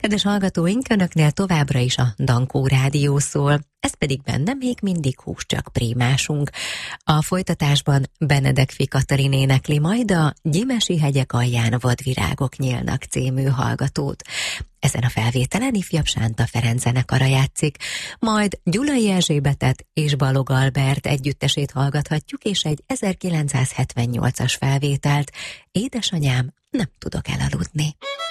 Kedves hallgatóink, önöknél továbbra is a Dankó Rádió szól, ez pedig benne még mindig hús-csak prímásunk. A folytatásban Benedek Katalin énekli majd a Gyimesi hegyek alján vadvirágok nyílnak című hallgatót. Ezen a felvételen ifjabb Sánta Ferenc zenekara játszik, majd Gyulai Erzsébetet és Balog Albert együttesét hallgathatjuk, és egy 1978-as felvételt, Édesanyám, nem tudok elaludni.